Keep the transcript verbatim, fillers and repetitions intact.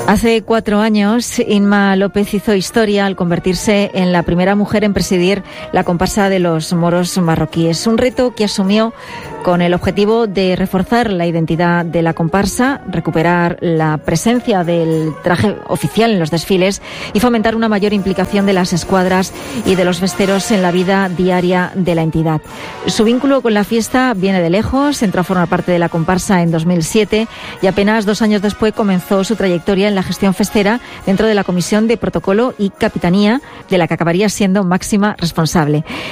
Hace cuatro años, Inma López hizo historia al convertirse en la primera mujer en presidir la comparsa de los moros marroquíes. Un reto que asumió con el objetivo de reforzar la identidad de la comparsa, recuperar la presencia del traje oficial en los desfiles y fomentar una mayor implicación de las escuadras y de los besteros en la vida diaria de la entidad. Su vínculo con la fiesta viene de lejos. Entró a formar parte de la comparsa en dos mil siete y apenas dos años después comenzó su trayectoria en la gestión festera dentro de la Comisión de Protocolo y Capitanía, de la que acabaría siendo máxima responsable.